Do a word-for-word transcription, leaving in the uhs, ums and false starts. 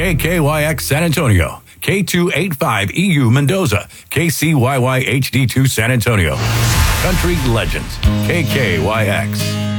K K Y X San Antonio, K two eighty-five E U Mendoza, K C Y Y H D two San Antonio. Country Legends, K K Y X.